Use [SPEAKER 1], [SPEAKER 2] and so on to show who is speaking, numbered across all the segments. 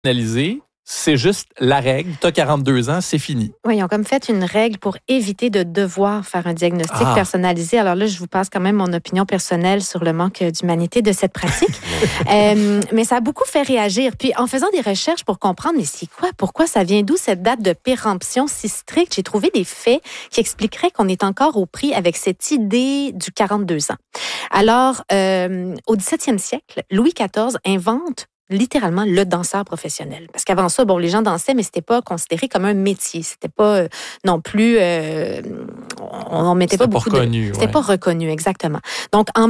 [SPEAKER 1] c'est juste la règle. Tu as 42 ans, c'est fini.
[SPEAKER 2] Oui, ils ont comme fait une règle pour éviter de devoir faire un diagnostic personnalisé. Alors là, je vous passe quand même mon opinion personnelle sur le manque d'humanité de cette pratique. Mais ça a beaucoup fait réagir. Puis en faisant des recherches pour comprendre, mais c'est quoi, pourquoi ça vient d'où cette date de péremption si stricte, j'ai trouvé des faits qui expliqueraient qu'on est encore au prix avec cette idée du 42 ans. Alors, au 17e siècle, Louis XIV invente littéralement le danseur professionnel. Parce qu'avant ça, bon, les gens dansaient, mais c'était pas considéré comme un métier. C'était pas non plus... on mettait pas beaucoup de... C'était pas reconnu, exactement. Donc, en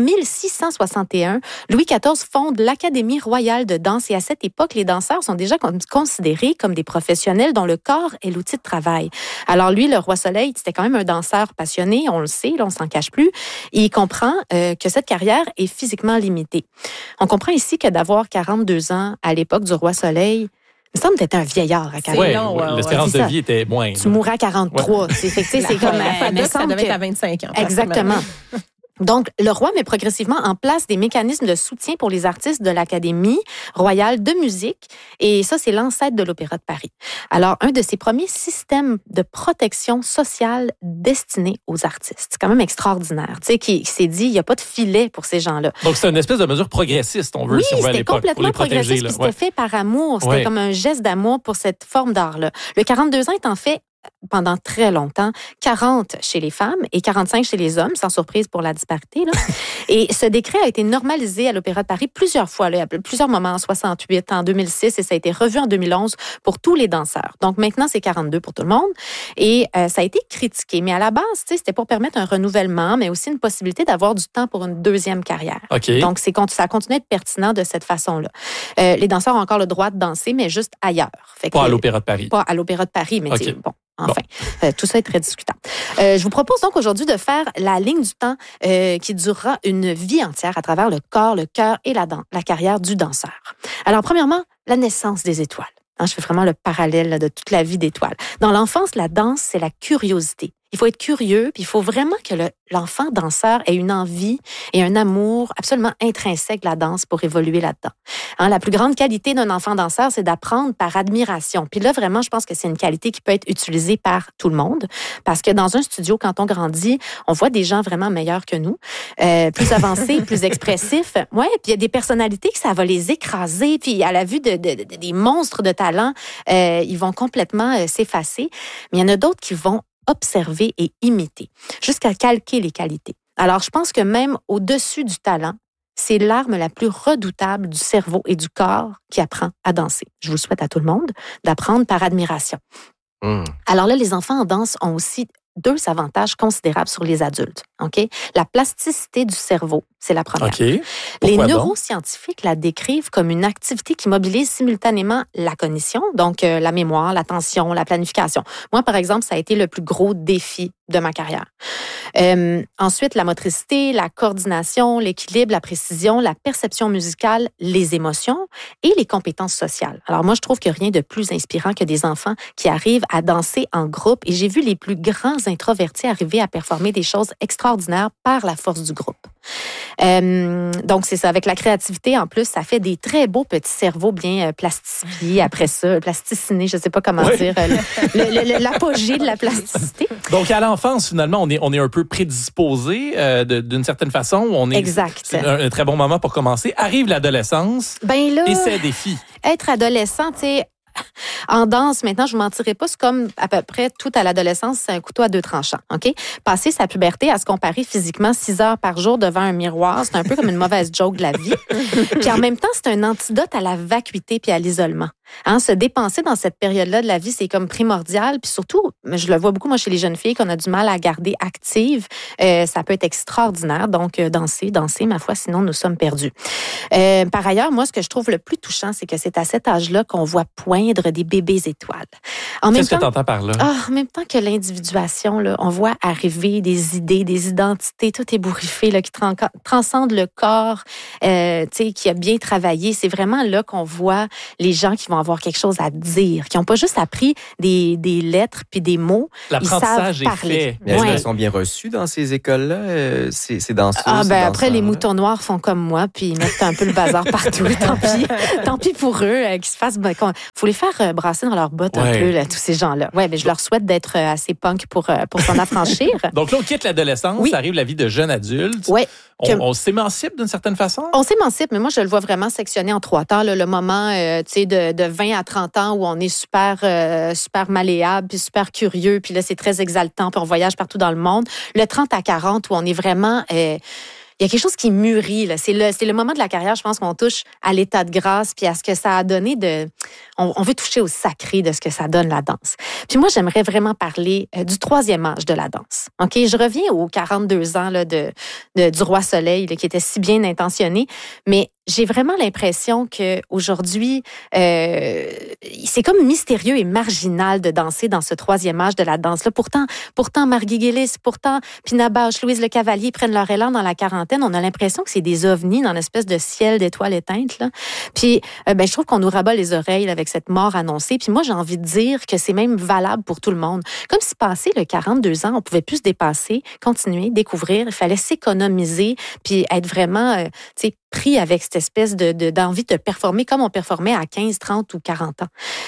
[SPEAKER 2] 1661, Louis XIV fonde l'Académie royale de danse et à cette époque, les danseurs sont déjà considérés comme des professionnels dont le corps est l'outil de travail. Alors lui, le roi Soleil, c'était quand même un danseur passionné, on le sait, là, on s'en cache plus. Et il comprend que cette carrière est physiquement limitée. On comprend ici que d'avoir 42 ans à l'époque du roi Soleil, il me semble que t'étais un vieillard à 42 ans.
[SPEAKER 1] Oui, l'espérance de vie était moindre.
[SPEAKER 2] Tu mourrais à 43. Ouais. C'est comme...
[SPEAKER 3] ça devait être à 25 ans.
[SPEAKER 2] Exactement. Donc, le roi met progressivement en place des mécanismes de soutien pour les artistes de l'Académie royale de musique. Et ça, c'est l'ancêtre de l'Opéra de Paris. Alors, un de ses premiers systèmes de protection sociale destinés aux artistes. C'est quand même extraordinaire. Tu sais, qui s'est dit, il n'y a pas de filet pour ces gens-là.
[SPEAKER 1] Donc, c'est une espèce de mesure progressiste, on veut,
[SPEAKER 2] oui,
[SPEAKER 1] si on veut à l'époque.
[SPEAKER 2] Oui, c'était complètement progressiste. Puis c'était fait par amour. C'était comme un geste d'amour pour cette forme d'art-là. Le 42 ans est en fait pendant très longtemps, 40 chez les femmes et 45 chez les hommes, sans surprise pour la disparité. Là. Et ce décret a été normalisé à l'Opéra de Paris plusieurs fois, là, à plusieurs moments, en 68, en 2006, et ça a été revu en 2011 pour tous les danseurs. Donc maintenant, c'est 42 pour tout le monde. Et ça a été critiqué. Mais à la base, c'était pour permettre un renouvellement, mais aussi une possibilité d'avoir du temps pour une deuxième carrière.
[SPEAKER 1] Okay.
[SPEAKER 2] Donc ça continue d'être pertinent de cette façon-là. Les danseurs ont encore le droit de danser, mais juste ailleurs.
[SPEAKER 1] Pas à l'Opéra de Paris.
[SPEAKER 2] Pas à l'Opéra de Paris, mais bon. Enfin, tout ça est très discutable. Je vous propose donc aujourd'hui de faire la ligne du temps qui durera une vie entière à travers le corps, le cœur et la carrière du danseur. Alors, premièrement, la naissance des étoiles. Je fais vraiment le parallèle là, de toute la vie d'étoiles. Dans l'enfance, la danse, c'est la curiosité. Il faut être curieux, puis il faut vraiment que l'enfant danseur ait une envie et un amour absolument intrinsèque de la danse pour évoluer là-dedans. La plus grande qualité d'un enfant danseur, c'est d'apprendre par admiration. Puis là, vraiment, je pense que c'est une qualité qui peut être utilisée par tout le monde, parce que dans un studio, quand on grandit, on voit des gens vraiment meilleurs que nous, plus avancés, plus expressifs. Ouais, puis il y a des personnalités que ça va les écraser, puis à la vue des monstres de talent, ils vont complètement s'effacer. Mais il y en a d'autres qui vont observer et imiter, jusqu'à calquer les qualités. Alors, je pense que même au-dessus du talent, c'est l'arme la plus redoutable du cerveau et du corps qui apprend à danser. Je vous souhaite à tout le monde d'apprendre par admiration. Alors là, les enfants en danse ont aussi 2 avantages considérables sur les adultes. Okay? La plasticité du cerveau, c'est la première.
[SPEAKER 1] Okay.
[SPEAKER 2] Les neuroscientifiques la décrivent comme une activité qui mobilise simultanément la cognition, donc la mémoire, l'attention, la planification. Moi, par exemple, ça a été le plus gros défi de ma carrière. Ensuite, la motricité, la coordination, l'équilibre, la précision, la perception musicale, les émotions et les compétences sociales. Alors moi, je trouve qu'il n'y a rien de plus inspirant que des enfants qui arrivent à danser en groupe et j'ai vu les plus grands introvertis arriver à performer des choses extraordinaires par la force du groupe. Donc, c'est ça. Avec la créativité, en plus, ça fait des très beaux petits cerveaux bien plastifiés après ça, plasticinés, je ne sais pas comment dire, l'apogée de la plasticité.
[SPEAKER 1] Donc, à l'enfance, finalement, on est un peu prédisposé d'une certaine façon.
[SPEAKER 2] Exact.
[SPEAKER 1] C'est un très bon moment pour commencer. Arrive l'adolescence et ses défis.
[SPEAKER 2] Être adolescent, tu sais, en danse, maintenant, je ne mentirais pas, c'est comme à peu près tout à l'adolescence, c'est un couteau à 2 tranchants. OK? Passer sa puberté à se comparer physiquement 6 heures par jour devant un miroir, c'est un peu comme une mauvaise joke de la vie. Puis en même temps, c'est un antidote à la vacuité puis à l'isolement. Se dépenser dans cette période-là de la vie, c'est comme primordial. Puis surtout, je le vois beaucoup, moi, chez les jeunes filles, qu'on a du mal à garder actives. Ça peut être extraordinaire. Donc, danser, ma foi, sinon nous sommes perdus. Par ailleurs, moi, ce que je trouve le plus touchant, c'est que c'est à cet âge-là qu'on voit poindre des bébés étoiles.
[SPEAKER 1] Qu'est-ce que tu entends par là?
[SPEAKER 2] En même temps que l'individuation, là, on voit arriver des idées, des identités, tout ébouriffé, là, qui transcendent le corps, qui a bien travaillé. C'est vraiment là qu'on voit les gens qui vont avoir quelque chose à dire, qui n'ont pas juste appris des lettres puis des mots.
[SPEAKER 1] L'apprentissage
[SPEAKER 2] ils savent parler.
[SPEAKER 1] est fait.
[SPEAKER 4] Mais est-ce qu'elles sont bien reçues dans ces écoles-là, ces danseuses?
[SPEAKER 2] Après, les moutons noirs font comme moi, puis ils mettent un peu le bazar partout. Tant pis pour eux, qu'ils se fassent... faut les faire brasser dans leurs bottes un peu, là, tous ces gens-là. Ouais, mais je leur souhaite d'être assez punk pour s'en affranchir.
[SPEAKER 1] Donc là, on quitte l'adolescence, arrive la vie de jeune adulte.
[SPEAKER 2] Oui.
[SPEAKER 1] On s'émancipe d'une certaine façon?
[SPEAKER 2] On s'émancipe, mais moi, je le vois vraiment sectionné en 3 temps. Là, le moment de 20 à 30 ans où on est super malléable, puis super curieux, puis là, c'est très exaltant, puis on voyage partout dans le monde. Le 30 à 40 où on est vraiment... il y a quelque chose qui mûrit. Là. C'est le moment de la carrière, je pense, qu'on touche à l'état de grâce puis à ce que ça a donné de... On veut toucher au sacré de ce que ça donne, la danse. Puis moi, j'aimerais vraiment parler du 3e âge de la danse. OK? Je reviens aux 42 ans là, du Roi Soleil, là, qui était si bien intentionné, mais j'ai vraiment l'impression qu'aujourd'hui, c'est comme mystérieux et marginal de danser dans ce 3e âge de la danse-là. Pourtant Marguerite Gillis, pourtant Pina Bausch, Louise Le Cavalier prennent leur élan dans la quarantaine. On a l'impression que c'est des ovnis dans l'espèce de ciel d'étoiles éteintes. Là. Puis, je trouve qu'on nous rabat les oreilles là, avec cette mort annoncée. Puis moi, j'ai envie de dire que c'est même valable pour tout le monde. Comme si passé le 42 ans, on pouvait plus se dépasser, continuer, découvrir. Il fallait s'économiser puis être vraiment, pris avec cette espèce d'envie de performer comme on performait à 15, 30 ou 40 ans.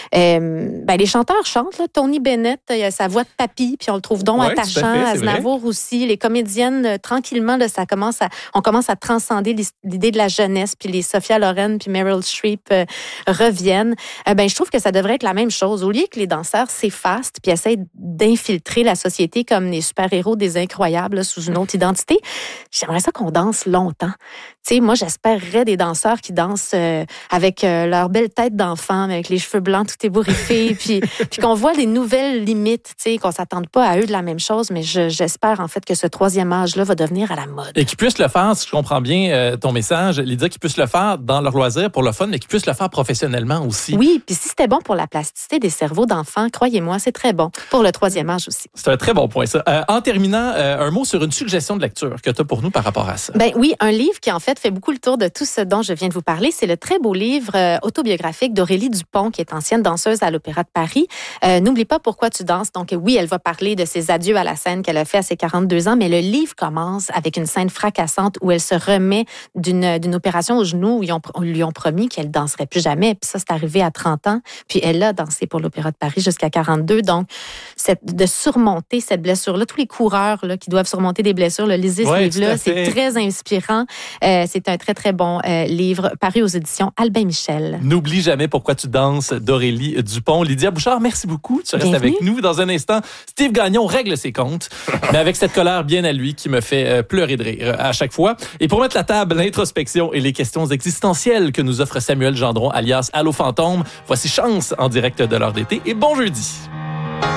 [SPEAKER 2] Les chanteurs chantent. Là. Tony Bennett, il a sa voix de papy, puis on le trouve donc attachant. Aznavour aussi. Les comédiennes, tranquillement, là, on commence à transcender l'idée de la jeunesse, puis les Sophia Loren, puis Meryl Streep reviennent. Je trouve que ça devrait être la même chose. Au lieu que les danseurs s'effacent, puis essayent d'infiltrer la société comme les super-héros des Incroyables là, sous une autre identité, j'aimerais ça qu'on danse longtemps. Tu sais, moi, j'espérerais des danseurs qui dansent avec leur belle tête d'enfant, avec les cheveux blancs tout ébouriffés, puis qu'on voit des nouvelles limites, tu sais, qu'on s'attende pas à eux de la même chose, mais j'espère en fait que ce 3e âge-là va devenir à la mode.
[SPEAKER 1] Et qu'ils puissent le faire, si je comprends bien ton message, Lydia, qu'ils puissent le faire dans leur loisir pour le fun, mais qu'ils puissent le faire professionnellement aussi.
[SPEAKER 2] Oui, puis si c'était bon pour la plasticité des cerveaux d'enfants, croyez-moi, c'est très bon pour le 3e âge aussi.
[SPEAKER 1] C'est un très bon point, ça. En terminant, un mot sur une suggestion de lecture que tu as pour nous par rapport à ça.
[SPEAKER 2] Oui, un livre qui en fait beaucoup le tour de tout ce dont je viens de vous parler. C'est le très beau livre autobiographique d'Aurélie Dupont, qui est ancienne danseuse à l'Opéra de Paris. N'oublie pas pourquoi tu danses. Donc oui, elle va parler de ses adieux à la scène qu'elle a fait à ses 42 ans, mais le livre commence avec une scène fracassante où elle se remet d'une opération au genou où ils lui ont promis qu'elle danserait plus jamais. Puis ça, c'est arrivé à 30 ans. Puis elle a dansé pour l'Opéra de Paris jusqu'à 42. Donc, de surmonter cette blessure-là, tous les coureurs là, qui doivent surmonter des blessures, lisez ce livre-là, c'est très inspirant. C'est un très, très bon livre paru aux éditions Albin Michel.
[SPEAKER 1] N'oublie jamais pourquoi tu danses d'Aurélie Dupont. Lydia Bouchard, merci beaucoup. Tu restes avec nous. Dans un instant, Steve Gagnon règle ses comptes, mais avec cette colère bien à lui qui me fait pleurer de rire à chaque fois. Et pour mettre la table, l'introspection et les questions existentielles que nous offre Samuel Gendron, alias Allô Fantôme, voici Chance en direct de l'heure d'été. Et bon jeudi.